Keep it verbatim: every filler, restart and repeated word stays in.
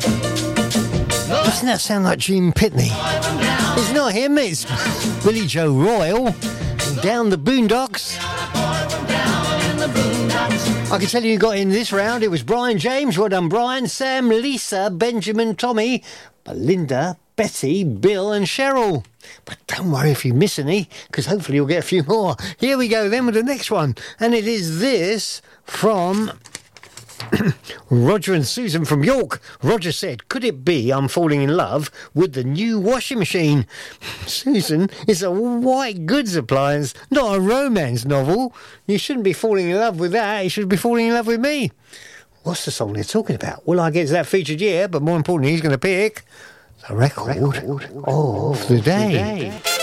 Doesn't that sound like Gene Pitney? It's not him, it's Billy Joe Royal. Down the Boondocks. I can tell you who got in this round. It was Brian James. Well done, Brian. Sam, Lisa, Benjamin, Tommy, Belinda, Betty, Bill and Cheryl. But don't worry if you miss any, because hopefully you'll get a few more. Here we go then with the next one. And it is this from Roger and Susan from York. Roger said, could it be I'm falling in love with the new washing machine? Susan, it's a white goods appliance, not a romance novel. You shouldn't be falling in love with that. You should be falling in love with me. What's the song they're talking about? Well, I guess that featured, yeah, but more importantly, he's going to pick the record, record of the day. The day.